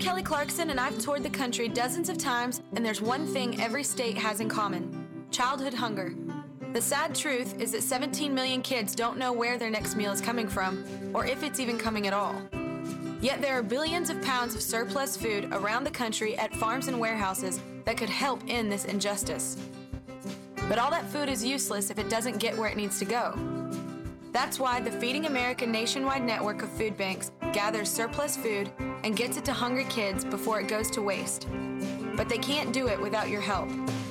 Kelly Clarkson, and I've toured the country dozens of times, and there's one thing every state has in common: childhood hunger. The sad truth is that 17 million kids don't know where their next meal is coming from, or if it's even coming at all. Yet there are billions of pounds of surplus food around the country at farms and warehouses that could help end this injustice. But all that food is useless if it doesn't get where it needs to go. That's why the Feeding America nationwide network of food banks gathers surplus food and gets it to hungry kids before it goes to waste. But they can't do it without your help.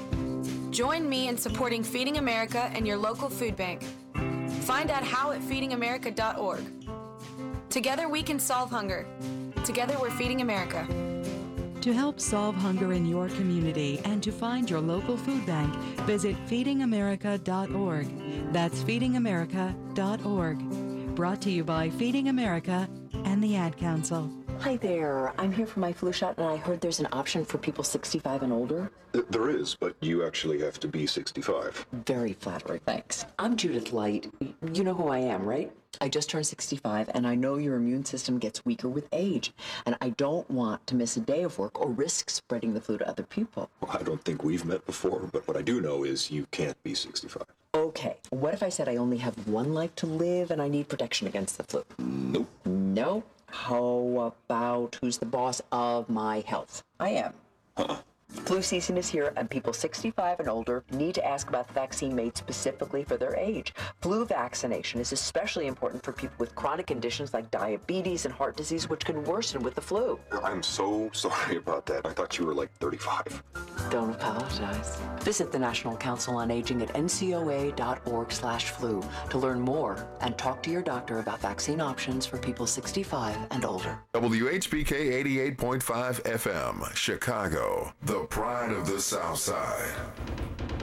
Join me in supporting Feeding America and your local food bank. Find out how at feedingamerica.org. Together we can solve hunger. Together we're Feeding America. To help solve hunger in your community and to find your local food bank, visit feedingamerica.org. That's feedingamerica.org. Brought to you by Feeding America and the Ad Council. Hi there. I'm here for my flu shot, and I heard there's an option for people 65 and older. There is, but you actually have to be 65. Very flattering, thanks. I'm Judith Light. You know who I am, right? I just turned 65, and I know your immune system gets weaker with age, and I don't want to miss a day of work or risk spreading the flu to other people. Well, I don't think we've met before, but what I do know is you can't be 65. Okay, what if I said I only have one life to live and I need protection against the flu? Nope. No? How about who's the boss of my health? I am. Flu season is here, and people 65 and older need to ask about the vaccine made specifically for their age. Flu vaccination is especially important for people with chronic conditions like diabetes and heart disease, which can worsen with the flu. I'm so sorry about that. I thought you were like 35. Don't apologize. Visit the National Council on Aging at ncoa.org/flu to learn more and talk to your doctor about vaccine options for people 65 and older. WHBK 88.5 FM, Chicago, the pride of the South Side.